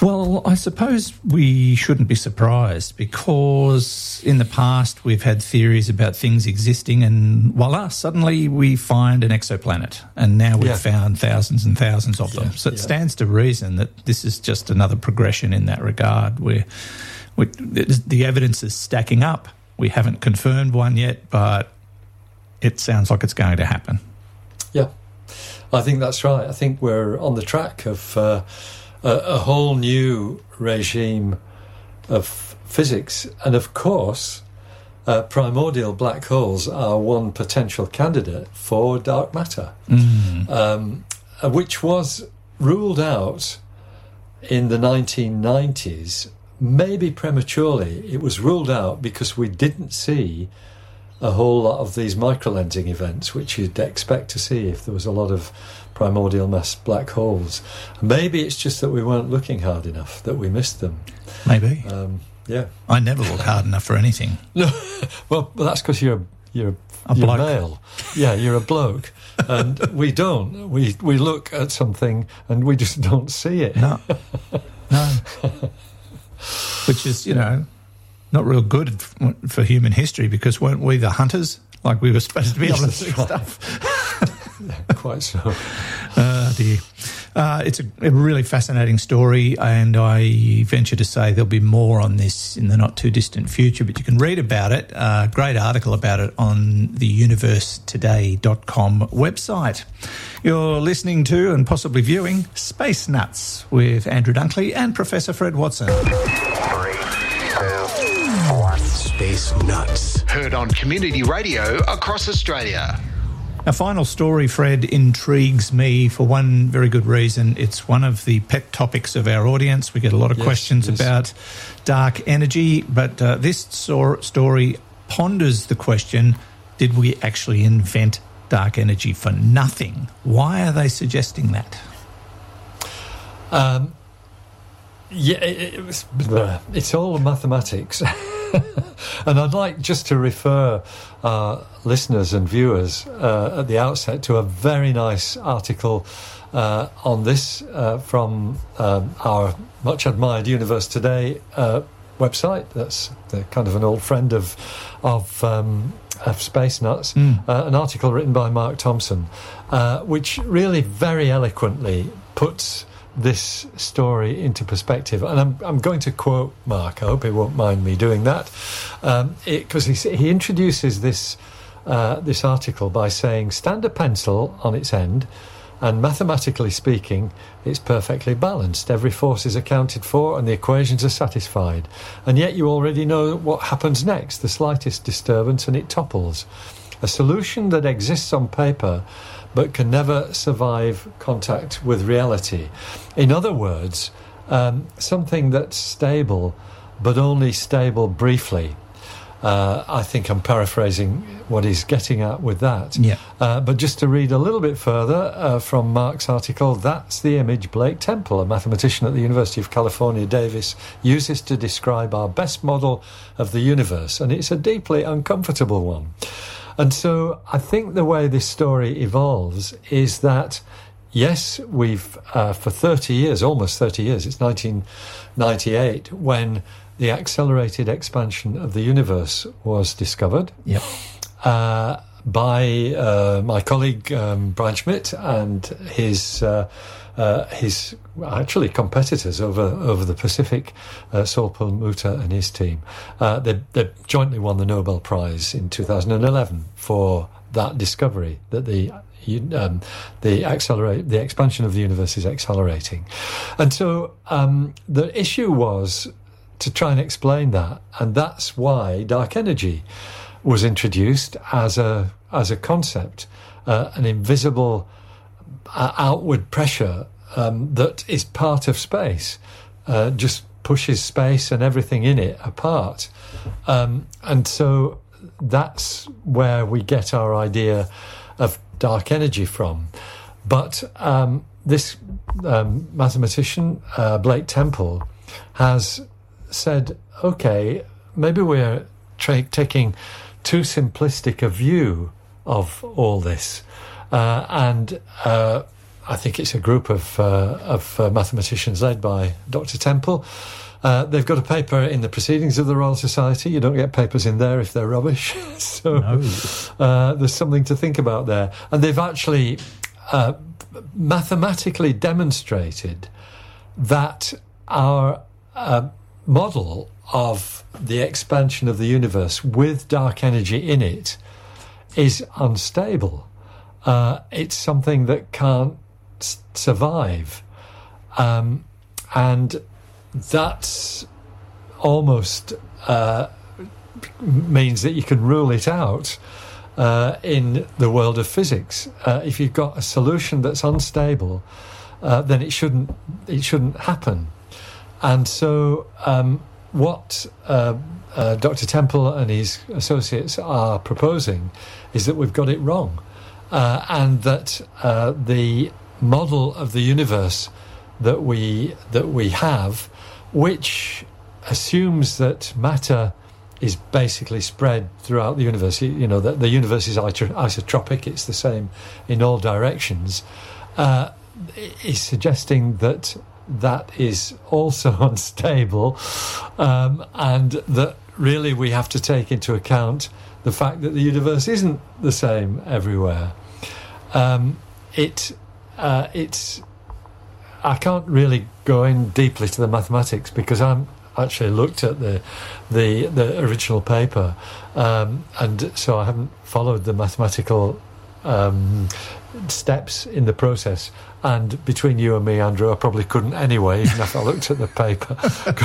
Well, I suppose we shouldn't be surprised because in the past we've had theories about things existing and voila, suddenly we find an exoplanet and now we've yeah. found thousands and thousands of them. Yeah, so it yeah. stands to reason that this is just another progression in that regard where we, the evidence is stacking up. We haven't confirmed one yet, but it sounds like it's going to happen.
Yeah, I think that's right. I think we're on the track of... Uh, A, a whole new regime of physics. And of course, uh, primordial black holes are one potential candidate for dark matter, mm. um, which was ruled out in the nineteen nineties, maybe prematurely. It was ruled out because we didn't see a whole lot of these microlensing events, which you'd expect to see if there was a lot of primordial mass black holes. Maybe it's just that we weren't looking hard enough, that we missed them.
Maybe.
Um, yeah.
I never look hard enough for anything.
No, well, well that's because you're you're a you're male. Yeah, you're a bloke, and we don't. We we look at something and we just don't see it.
No, no. Which is, you know, not real good for human history because weren't we the hunters? Like we were supposed to be yes, able to see right. stuff.
Yeah, quite so.
Uh, dear. Uh, it's a, a really fascinating story, and I venture to say there'll be more on this in the not-too-distant future, but you can read about it, a uh, great article about it on the universe today dot com website. You're listening to and possibly viewing Space Nuts with Andrew Dunkley and Professor Fred Watson.
Three, two, one. Space Nuts. Heard on Community Radio across Australia.
Our final story, Fred, intrigues me for one very good reason. It's one of the pet topics of our audience. We get a lot of yes, questions yes. about dark energy, but uh, this so- story ponders the question, did we actually invent dark energy for nothing? Why are they suggesting that?
Um, yeah, it, it was, it's all mathematics. And I'd like just to refer uh, listeners and viewers uh, at the outset to a very nice article uh, on this uh, from um, our much admired Universe Today uh, website. That's the, kind of an old friend of of, um, of Space Nuts. Mm. Uh, an article written by Mark Thompson, uh, which really very eloquently puts this story into perspective, and I'm I'm going to quote Mark. I hope he won't mind me doing that, because um, he he introduces this uh, this article by saying, "Stand a pencil on its end, and mathematically speaking, it's perfectly balanced. Every force is accounted for, and the equations are satisfied. And yet you already know what happens next. The slightest disturbance, and it topples. A solution that exists on paper, but can never survive contact with reality." In other words, um, something that's stable, but only stable briefly. Uh, I think I'm paraphrasing what he's getting at with that.
Yeah.
Uh, but just to read a little bit further uh, from Mark's article, that's the image Blake Temple, a mathematician at the University of California, Davis, uses to describe our best model of the universe. And it's a deeply uncomfortable one. And so I think the way this story evolves is that, yes, we've, uh, for thirty years, almost thirty years, it's nineteen ninety-eight, when the accelerated expansion of the universe was discovered.
Yep.
Uh, by uh, my colleague um, Brian Schmidt and his uh, uh, his actually competitors over over the Pacific, uh, Saul Perlmutter and his team. Uh, they they jointly won the Nobel Prize in two thousand eleven for that discovery that the um, the accelerate the expansion of the universe is accelerating, and so um, the issue was to try and explain that, and that's why dark energy was introduced as a as a concept, uh, an invisible uh, outward pressure um, that is part of space, uh, just pushes space and everything in it apart, um, and so that's where we get our idea of dark energy from. But um, this um, mathematician, uh, Blake Temple, has said, okay, maybe we're tra- taking too simplistic a view of all this, uh, and uh, I think it's a group of uh, of uh, mathematicians led by Doctor Temple. Uh, they've got a paper in the Proceedings of the Royal Society. You don't get papers in there if they're rubbish. so
No.
uh, there's something to think about there. And they've actually uh, mathematically demonstrated that our uh, model of the expansion of the universe with dark energy in it is unstable. Uh, it's something that can't s- survive. Um, and that's almost uh, means that you can rule it out uh, in the world of physics. Uh, if you've got a solution that's unstable, uh, then it shouldn't it shouldn't happen. And so, um, what uh, uh, Doctor Temple and his associates are proposing is that we've got it wrong, uh, and that uh, the model of the universe that we that we have, which assumes that matter is basically spread throughout the universe. You know, that the universe is isotropic; it's the same in all directions. Uh, is suggesting that that is also unstable, um, and that really we have to take into account the fact that the universe isn't the same everywhere. Um, it uh, it's. I can't really go in deeply to the mathematics because I'm actually looked at the the, the original paper, um, and so I haven't followed the mathematical um, steps in the process. And between you and me, Andrew, I probably couldn't anyway, even if I looked at the paper.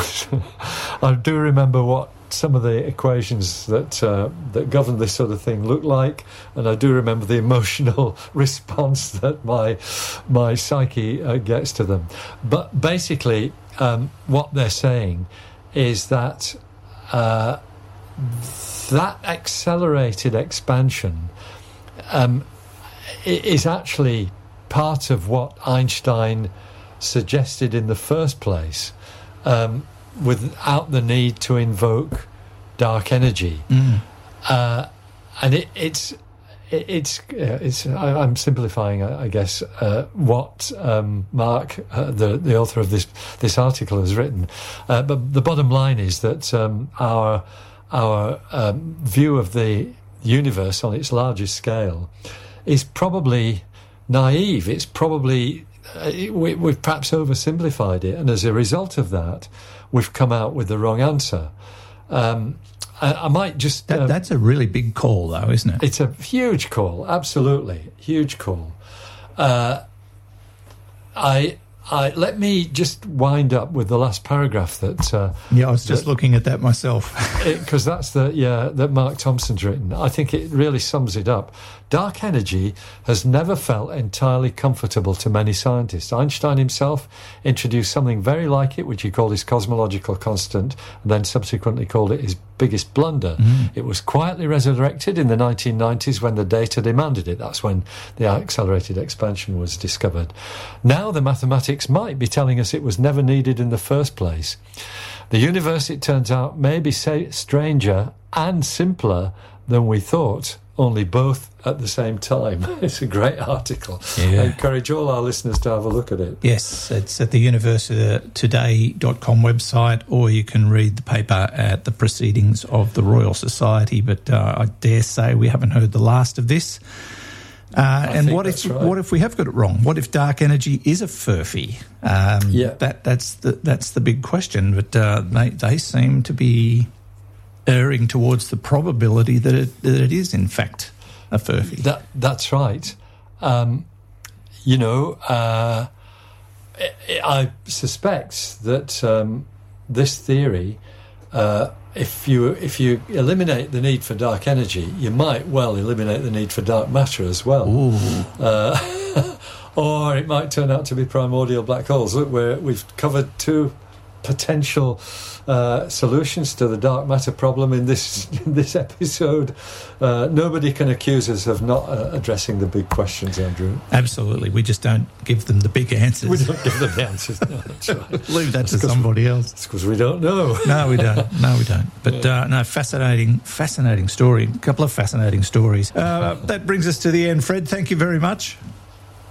I do remember what some of the equations that uh, that govern this sort of thing look like, and I do remember the emotional response that my my psyche uh, gets to them. But basically, um, what they're saying is that uh, that accelerated expansion um, is actually part of what Einstein suggested in the first place, um, without the need to invoke dark energy.
Mm.
Uh, and it, it's it, it's it's I, I'm simplifying, I, I guess, uh, what um, Mark, uh, the the author of this this article, has written. Uh, but the bottom line is that um, our our um, view of the universe on its largest scale is probably naive. It's probably uh, we, we've perhaps oversimplified it, and as a result of that, we've come out with the wrong answer. Um, I, I might just...
That,
uh,
that's a really big call, though, isn't it?
It's a huge call, absolutely. Huge call. Uh, I, I let me just wind up with the last paragraph that... Uh,
yeah, I was just
that,
looking at that myself.
Because that's the, yeah, that Mark Thompson's written. I think it really sums it up. Dark energy has never felt entirely comfortable to many scientists. Einstein himself introduced something very like it, which he called his cosmological constant, and then subsequently called it his biggest blunder.
Mm.
It was quietly resurrected in the nineteen nineties when the data demanded it. That's when the accelerated expansion was discovered. Now the mathematics might be telling us it was never needed in the first place. The universe, it turns out, may be say, stranger and simpler than we thought, only both at the same time. It's a great article.
Yeah.
I encourage all our listeners to have a look at it.
Yes, it's at the university today dot com website, or you can read the paper at the Proceedings of the Royal Society. But uh, I dare say we haven't heard the last of this. Uh, and what if
right.
what if we have got it wrong? What if dark energy is a furphy? Um,
yeah,
that that's the that's the big question. But uh, they they seem to be erring towards the probability that it that it is in fact a furphy.
That that's right. Um, you know, uh, I, I suspect that um, this theory. Uh, If you if you eliminate the need for dark energy, you might well eliminate the need for dark matter as well. Uh, or it might turn out to be primordial black holes. Look, we're, we've covered two potential uh, solutions to the dark matter problem in this in this episode. Uh, nobody can accuse us of not uh, addressing the big questions, Andrew.
Absolutely. We just don't give them the big answers.
We don't give them the answers. No, that's right.
Leave that
That's
to somebody
we,
else.
It's because we don't know.
No, we don't. No, we don't. But uh, no, fascinating, fascinating story. A couple of fascinating stories. Uh, that brings us to the end. Fred, thank you very much.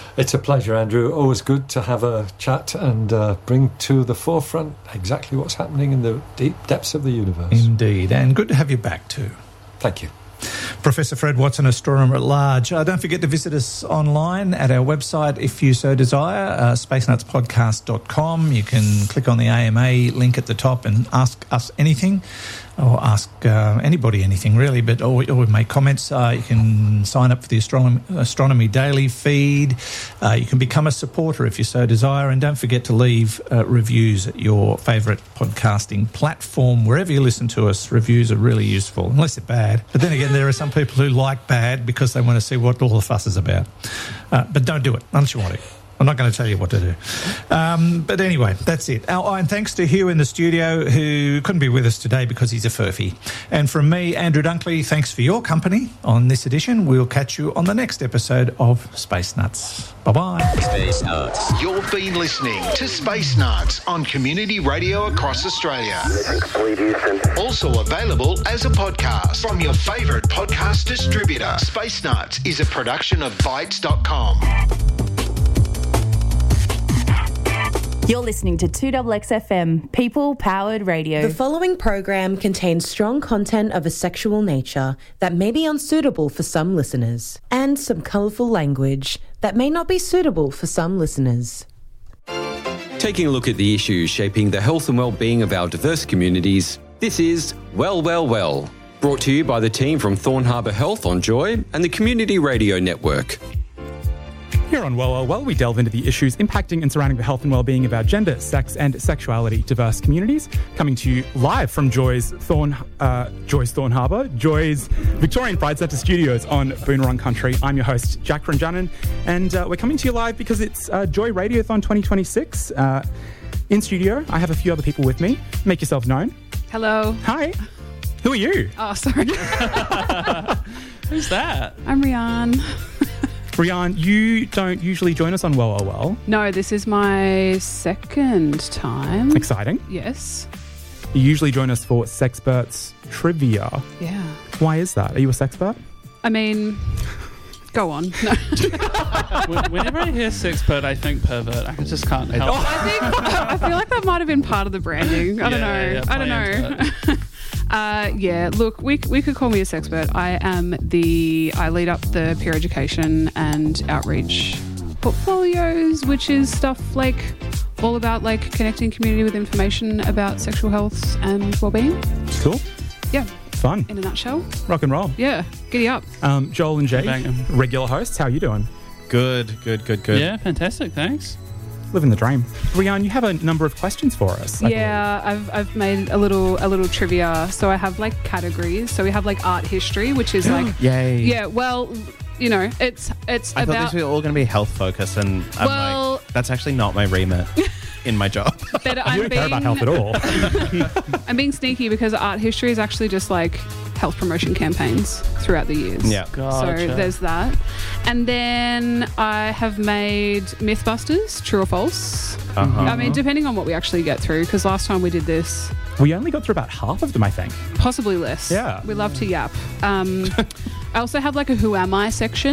It's a pleasure, Andrew. Always good to have a chat and uh, bring to the forefront exactly what's happening in the deep depths of the universe.
Indeed, and good to have you back too.
Thank you.
Professor Fred Watson, astronomer at large. Uh, don't forget to visit us online at our website if you so desire, uh, space nuts podcast dot com. You can click on the A M A link at the top and ask us anything, or ask uh, anybody anything really, but or, or make comments. Uh, you can sign up for the Astronomy, Astronomy Daily feed. Uh, you can become a supporter if you so desire, and don't forget to leave uh, reviews at your favourite podcasting platform. Wherever you listen to us, reviews are really useful, unless they're bad. But then again, there are some people who like bad because they want to see what all the fuss is about. Uh, but don't do it unless you want to. I'm not going to tell you what to do. Um, but anyway, that's it. Oh, and thanks to Hugh in the studio, who couldn't be with us today because he's a furphy. And from me, Andrew Dunkley, thanks for your company on this edition. We'll catch you on the next episode of Space Nuts. Bye-bye.
Space Nuts. You've been listening to Space Nuts on Community Radio across Australia. Also available as a podcast from your favourite podcast distributor. Space Nuts is a production of Bytes dot com.
You're listening to two X X F M, people-powered radio.
The following program contains strong content of a sexual nature that may be unsuitable for some listeners, and some colourful language that may not be suitable for some listeners.
Taking a look at the issues shaping the health and well-being of our diverse communities, this is Well, Well, Well, brought to you by the team from Thorn Harbour Health on Joy and the Community Radio Network.
Here on Well, Well, Well, we delve into the issues impacting and surrounding the health and well-being of our gender, sex and sexuality diverse communities. Coming to you live from Joy's Thorn, uh, Joy's Thorn Harbour, Joy's Victorian Pride Centre studios on Boonwurrung Country. I'm your host, Jack Ranjanen, and uh, we're coming to you live because it's uh, Joy Radiothon twenty twenty-six. Uh, in studio, I have a few other people with me. Make yourselves known.
Hello.
Hi. Who are you?
Oh, sorry.
Who's that?
I'm Rian.
Rian, you don't usually join us on Well, Well, Well.
No, this is my second time.
Exciting.
Yes.
You usually join us for Sexperts Trivia.
Yeah.
Why is that? Are you a sexpert?
I mean, go on. No.
Whenever I hear sexpert, I think pervert. I just can't help it.
I think I feel like that might have been part of the branding. I don't
Yeah,
know.
yeah,
I don't know. Uh, yeah, look, we we could call me a sexpert. I am the, I lead up the peer education and outreach portfolios, which is stuff like all about like connecting community with information about sexual health and well-being.
Cool.
Yeah.
Fun.
In a nutshell.
Rock and roll.
Yeah, giddy up.
Um, Joel and Jay, regular hosts, how are you doing?
Good, good, good, good.
Yeah, fantastic, thanks.
Living the dream. Rian, you have a number of questions for us. I
Yeah, I've I've made a little a little trivia. So I have like categories. So we have like art history, which is like
Yay.
Yeah, well, you know, it's it's
I
about
thought these were all going to be health focused, and I'm
Well-
like, that's actually not my remit in my job.
But I'm
you don't care about health at all.
I'm being sneaky because art history is actually just like health promotion campaigns throughout the years.
Yeah.
So there's that. And then I have made Mythbusters, true or false.
Uh-huh.
I mean, depending on what we actually get through, because last time we did this,
We only got through about half of them, I think.
possibly less.
Yeah.
We love to yap. Um, I also have like a Who Am I section.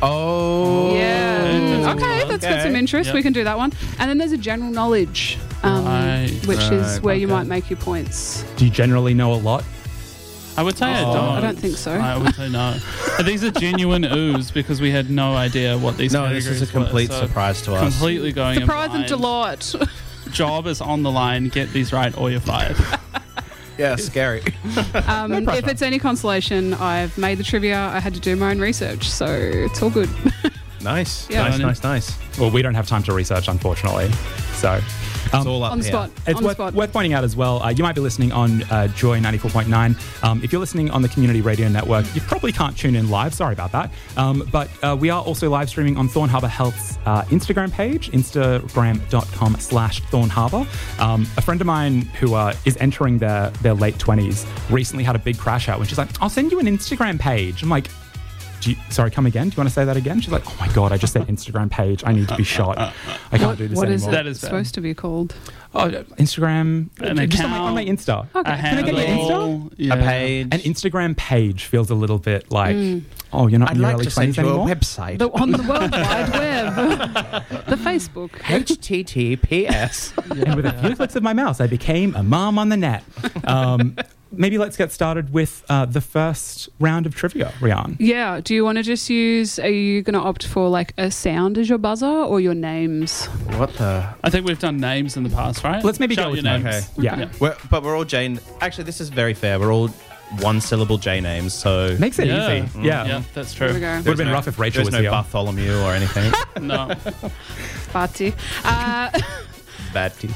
Oh.
Yeah. Okay, that's got
Okay.
some interest.
Yep.
We can do that one. And then there's a general knowledge, um,
Right.
which is
Right,
where you
okay.
might make your points.
Do you generally know a lot?
I would say I
Oh.
don't.
I don't think so.
I would say no. But these are genuine oohs because we had no idea what these
No, this
categories
is a complete
were, so
surprise to us.
Completely going in
Surprise and
blind.
delight.
Job is on the line. Get these right or you're fired.
Yeah, scary.
Um, if it's any consolation, I've made the trivia. I had to do my own research, so it's all good.
Nice.
Yeah.
Nice, nice, nice.
Well, we don't have time to research, unfortunately. So
It's all up
On the
here.
spot.
It's
On the
worth,
spot.
worth pointing out as well, uh, you might be listening on uh, Joy ninety-four point nine. Um, if you're listening on the Community Radio Network, you probably can't tune in live. Sorry about that. Um, but uh, we are also live streaming on Thorn Harbour Health's uh, Instagram page, instagram.com slash Thorn Harbour. Um, a friend of mine who uh, is entering their, their late twenties recently had a big crash out when she's like, I'll send you an Instagram page. I'm like, do you, sorry, come again? Do you want to say that again? She's like, oh my God, I just said Instagram page. I need to be shot. I can't
what,
do this
what
anymore.
Is it
That is
supposed to be called?
Oh, Instagram.
An
just on my,
account,
on my Insta.
Okay.
A Can I get your Insta?
Yeah. A page.
An Instagram page feels a little bit like,
Mm.
oh, you're not
I'd
in your
like
early
to send
twenties
you
anymore?
a website.
The, on the World Wide Web. The Facebook.
H T T P S.
And with a few clicks of my mouse, I became a mom on the net. Um, maybe let's get started with uh, the first round of trivia, Rian.
Yeah. Do you want to just use, are you going to opt for like a sound as your buzzer or your names?
What the?
I think we've done names in the past, right?
Let's maybe
Shout
go with
your names.
names.
Okay.
Yeah.
Yeah.
We're, but we're all J. Actually, this is very fair. We're all one-syllable J names, so
Makes it
Yeah.
easy.
Mm.
Yeah.
Yeah, that's
There we
true.
go.
Would have been
no-
rough if Rachel
there's
was
no
here.
Bartholomew or anything.
No.
Party. Uh,
Bad tea.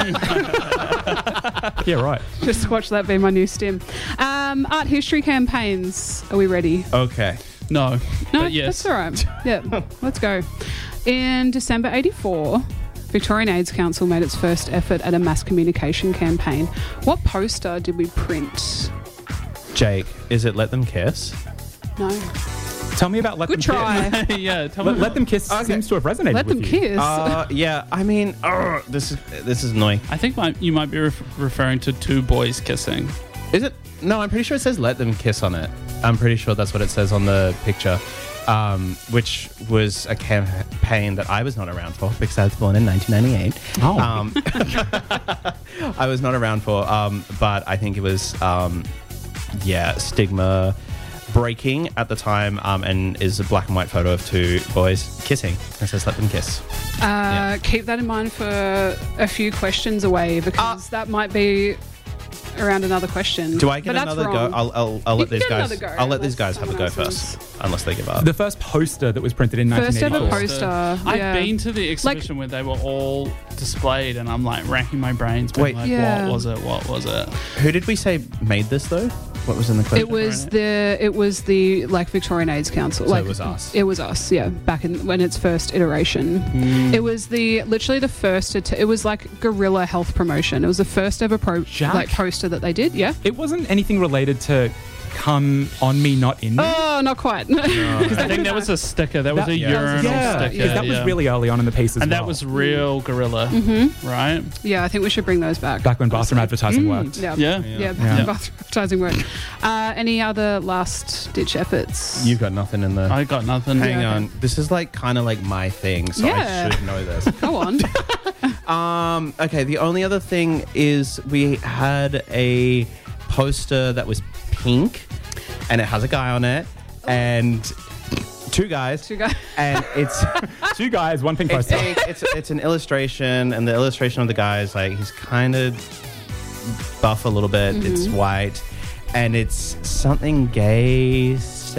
Yeah, right.
just watch that be my new stim. Um, art history campaigns. Are we ready?
Okay.
No.
No,
but yes.
that's all right. Yeah, let's go. In December eighty-four, Victorian AIDS Council made its first effort at a mass communication campaign. What poster did we print?
Jake, is it Let Them Kiss?
No.
Tell me about Let
Good
Them
try.
Kiss.
yeah. Tell
Let,
me.
Let Them Kiss seems to have resonated
Let
with
them
you.
kiss.
Uh, yeah, I mean, uh, this is this is annoying.
I think my, you might be ref- referring to two boys kissing.
Is it? No, I'm pretty sure it says Let Them Kiss on it. I'm pretty sure that's what it says on the picture, um, which was a campaign that I was not around for because I was born in nineteen ninety-eight.
Oh.
Um, I was not around for, um, but I think it was, um, yeah, stigma breaking at the time, um, and is a black and white photo of two boys kissing. It says Let Them Kiss.
Uh,
Yeah.
Keep that in mind for a few questions away because that might be around another question.
Do I get
But that's
another go?
wrong.
I'll, I'll, I'll
You
let
can
these
get
guys.
another go
I'll let these
unless
guys have a
someone
go
else
first, unless they give up.
The first poster that was printed in
First
nineteen eighty-four.
ever poster.
I've
yeah.
been to the exhibition where they were all displayed, and I'm like racking my brains. Being
Wait.
like,
Yeah.
what was it? What was it?
Who did we say made this though? What was in the question?
It was the it was the like Victorian AIDS Council.
So
like
it was us.
It was us. Yeah, back in when its first iteration.
Hmm.
It was the literally the first. It, it was like guerrilla health promotion. It was the first ever pro,
Jack?
like poster that they did. Yeah.
It wasn't anything related to Come On Me, Not In Me.
Oh, not quite.
I think that was a sticker. That was
That-
a
yeah.
urinal
yeah,
sticker.
because that was
yeah.
really early on in the piece as
and
well.
that was real gorilla,
Mhm.
right?
Yeah, I think we should bring those back.
back when bathroom advertising worked.
Yeah.
Yeah.
Yeah,
Yeah.
bathroom advertising work. Uh, any other last ditch efforts?
You've got nothing in the.
I got nothing.
Hang
Yeah,
on. This is like kind of like my thing, so
Yeah.
I should know this.
Go on.
Um. Okay. The only other thing is we had a poster that was pink, and it has a guy on it, and two guys,
Two guys.
and it's
Two guys, one pink
it's
poster.
pink. It's it's an illustration, and the illustration of the guy is like he's kind of buff a little bit. It's white, and it's something gay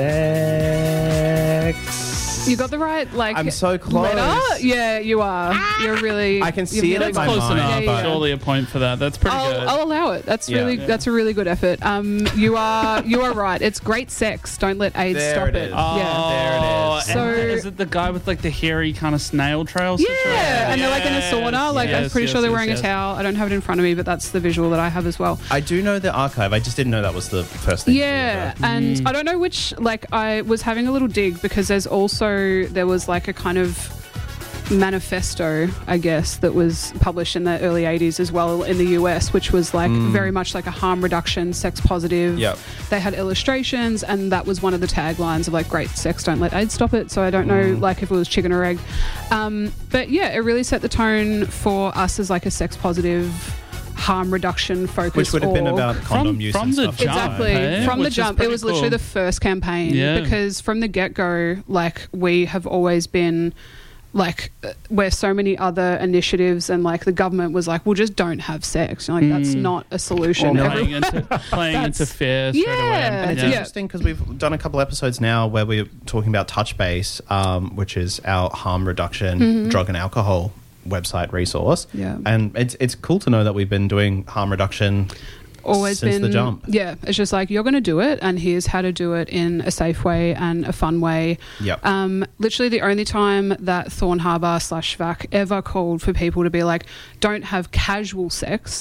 sex.
You got the right like.
I'm so close.
letter? Yeah, you are. You're really.
I can
you're
see it
really
in my
close.
mind,
Yeah,
but-
yeah.
Surely a point for that. That's pretty
I'll,
good.
I'll allow it. That's
Yeah.
really
Yeah.
that's a really good effort. Um, you are you are right. It's great sex. Don't let AIDS
There
stop
it
it.
is.
Oh,
Yeah.
There it is.
and
So-
is it the guy with like the hairy kind of snail trail?
Yeah,
situation?
and they're like in a sauna. Like I'm
Yes,
pretty
yes,
sure they're
yes,
wearing
yes.
a towel. I don't have it in front of me, but that's the visual that I have as well.
I do know the archive. I just didn't know that was the first thing.
Yeah, and I don't know which. Like I was having a little dig because there's also there was like a kind of manifesto, I guess, that was published in the early eighties as well in the U S, which was like
Mm.
very much like a harm reduction, sex positive.
Yep.
They had illustrations, and that was one of the taglines of like "Great sex, don't let AIDS stop it." So I don't know,
Mm.
like if it was chicken or egg, um, but yeah, it really set the tone for us as like a sex positive, harm reduction focused.
Which would have been
org.
about condom
From-
use
from
and
the
stuff.
jump,
Exactly.
hey?
From the
Which is
jump. It
pretty
was literally
cool.
the first campaign
Yeah.
because from the get-go, like we have always been like uh, where so many other initiatives and like the government was like, well, just don't have sex. You're like, that's
Mm.
not a solution.
Or
Every-
playing into, playing into
That's-
fear straight away.
Yeah.
And it's
Yeah.
interesting because we've done a couple episodes now where we're talking about Touchbase, um, which is our harm reduction
Mhm.
drug and alcohol website resource.
Yeah.
And it's it's cool to know that we've been doing harm reduction
always
since
been
the jump.
Yeah, it's just like you're going to do it, and here's how to do it in a safe way and a fun way.
Yep.
Um, literally, the only time that Thorn Harbour slash V A C ever called for people to be like, don't have casual sex,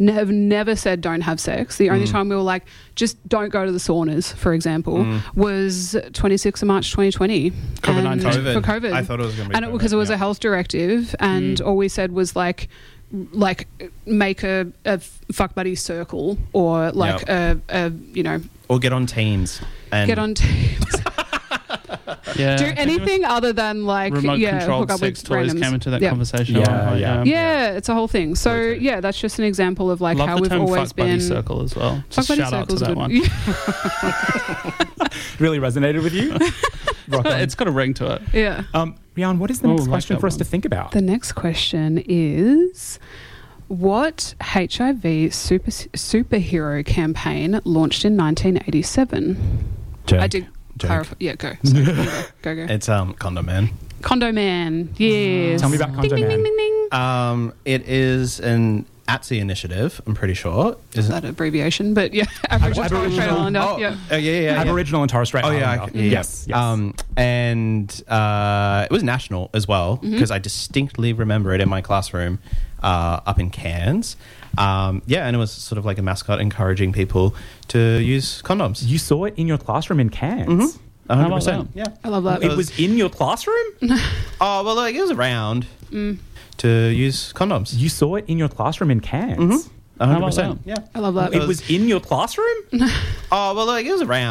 ne- have never said don't have sex. The only
Mm.
time we were like, just don't go to the saunas, for example,
Mm.
was twenty-sixth of March twenty twenty.
COVID
And-
nineteen.
For COVID.
I thought it was going to be
And it,
COVID,
because it was
yeah.
a health directive, and
Mm.
all we said was like, like make a, a fuck buddy circle, or like
Yep.
a, a, you know,
Or get on Teams. And
get on Teams.
Yeah.
Do anything other than like
Remote
yeah,
controlled
hook up
sex
with
toys
randoms.
came into that
Yeah.
conversation.
Yeah,
at one point,
yeah.
Yeah, it's a whole thing. So yeah, that's just an example of like
Love
how
the
we've
term
always
fuck buddy
been
circle as well.
Fuck
Just
buddy
shout out to
circle's
that
good.
one.
Really resonated with you? Rock on.
It's got a ring to it.
Yeah.
Um, Rian, what is the
Oh,
next
like
question
that
for us
one.
to think about?
The next question is, what H I V super, superhero campaign launched in nineteen eighty-seven?
Jake.
I did
Jake.
clarify. Yeah, go. Sorry. go, go.
It's um, Condom Man.
Condo Man. Yes.
Tell me about Condo
ding,
Man.
Ding, ding, ding, ding.
Um, it is an A T S I initiative, I'm pretty sure.
Is that abbreviation? But yeah, Aboriginal Torres Strait Islander.
Oh,
Yeah.
oh, yeah, yeah, yeah.
Aboriginal and Torres Strait
Oh, yeah,
Islander.
I- yeah.
Yes, yes.
Um, and uh, it was national as well,
Mm-hmm.
because I distinctly remember it in my classroom uh, up in Cairns. Um, yeah, and it was sort of like a mascot encouraging people to use condoms.
You saw it in your classroom in Cairns?
Mm-hmm. one hundred percent.
How
Yeah.
I love that.
It was in your classroom?
Oh, well, like, it was around
Mm.
to use condoms.
You saw it in your classroom in Cairns?
Mm-hmm. one hundred percent. Yeah.
I love that.
It was in your classroom?
Oh, well, like, it was around.